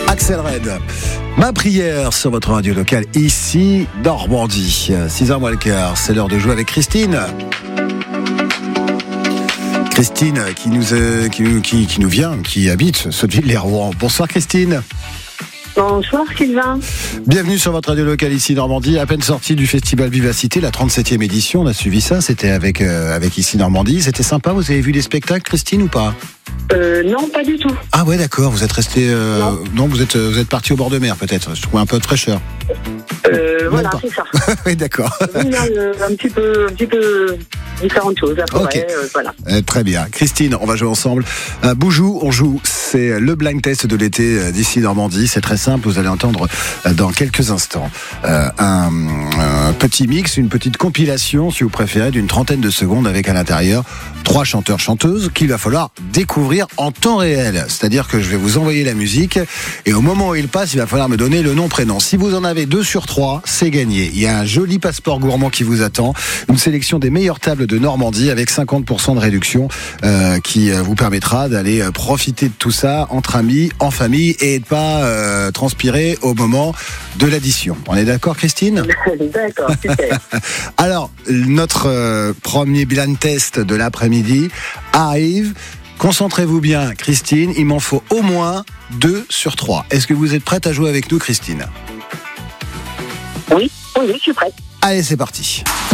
Axel Red. Ma prière sur votre radio locale ici, Normandie. 6h moins le quart, c'est l'heure de jouer avec Christine. Christine qui nous vient, qui habite Sotteville-les-Rouen. Bonsoir Christine. Bonsoir Sylvain. Bienvenue sur votre radio locale ici Normandie, à peine sortie du festival Vivacité, la 37e édition, on a suivi ça, c'était avec ici Normandie, c'était sympa, vous avez vu les spectacles Christine ou pas ? Non, pas du tout. Ah ouais d'accord, vous êtes resté non, vous êtes parti au bord de mer peut-être, je trouve un peu de fraîcheur. Voilà, c'est ça. Oui d'accord. Un petit peu différentes choses après, okay. Voilà. Très bien. Christine, on va jouer ensemble. Boujou, on joue. C'est le blind test de l'été d'ici Normandie. C'est très simple. Vous allez entendre dans quelques instants un petit mix, une petite compilation, si vous préférez, d'une trentaine de secondes avec à l'intérieur 3 chanteurs-chanteuses qu'il va falloir découvrir en temps réel. C'est-à-dire que je vais vous envoyer la musique et au moment où il passe, il va falloir me donner le nom, prénom. Si vous en avez 2 sur 3, c'est gagné. Il y a un joli passeport gourmand qui vous attend. Une sélection des meilleures tables de Normandie avec 50% de réduction qui vous permettra d'aller profiter de tout ça entre amis, en famille et de pas transpirer au moment de l'addition. On est d'accord Christine ? D'accord, super. Alors, notre premier blind test de l'après-midi arrive. Concentrez-vous bien Christine, il m'en faut au moins 2 sur 3. Est-ce que vous êtes prête à jouer avec nous Christine ? Oui, je suis prête. Allez, c'est parti.